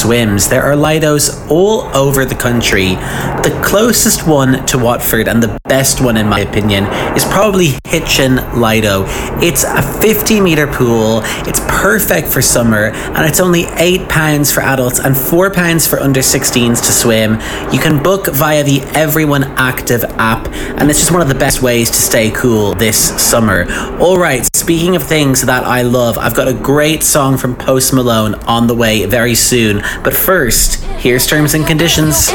swims. There are Lidos all over the country. The closest one to Watford, and the best one in my opinion, is probably Hitchin Lido. It's a 50-metre pool. It's perfect for summer, and it's only £8 for adults and £4 for under 16s to swim. You can book via the Everyone Active app, and it's just one of the best ways to stay cool this summer. Alright, speaking of things that I love, I've got a great song from Post Malone on the way very soon. But first, here's terms and conditions.